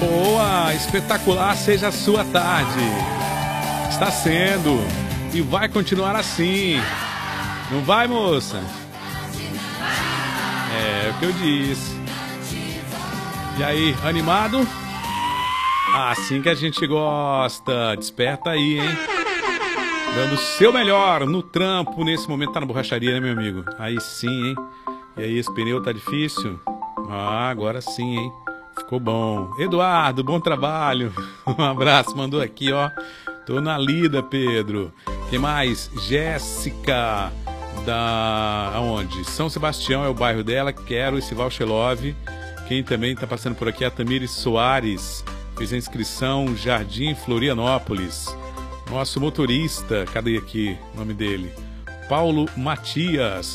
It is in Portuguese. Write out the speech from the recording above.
Boa, espetacular seja a sua tarde. Está sendo e vai continuar assim. Não vai, moça? É o que eu disse. E aí, animado? Assim que a gente gosta. Desperta aí, hein? Dando o seu melhor no trampo nesse momento. Tá na borracharia, né, meu amigo? Aí sim, hein? E aí, esse pneu tá difícil? Ah, agora sim, hein? Ficou bom. Eduardo, bom trabalho. Um abraço, mandou aqui, ó. Tô na lida, Pedro. Quem mais? Jéssica, da... aonde? São Sebastião é o bairro dela. Quero esse voucher Love. Quem também tá passando por aqui é a Tamires Soares. Fez a inscrição Jardim Florianópolis. Nosso motorista, cadê aqui o nome dele? Paulo Matias.